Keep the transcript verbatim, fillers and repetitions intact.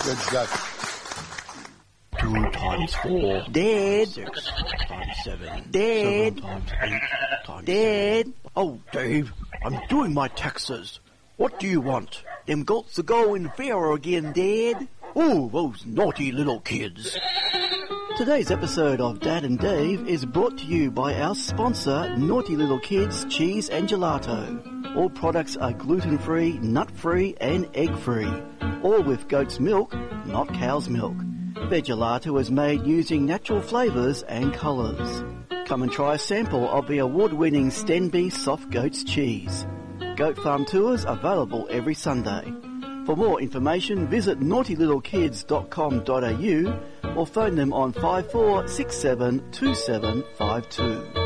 Good job. Two times four. Dad. Six times seven. Dad. Seven times eight times Dad. seven. Oh, Dave, I'm doing my taxes. What do you want? Them goats are going feral again, Dad. Oh, those naughty little kids. Today's episode of Dad and Dave is brought to you by our sponsor, Naughty Little Kids Cheese and Gelato. All products are gluten-free, nut-free and egg-free. All with goat's milk, not cow's milk. Their gelato is made using natural flavours and colours. Come and try a sample of the award-winning Stenby Soft Goat's Cheese. Goat Farm tours available every Sunday. For more information, visit naughty little kids dot com dot a u or phone them on five four six seven two seven five two.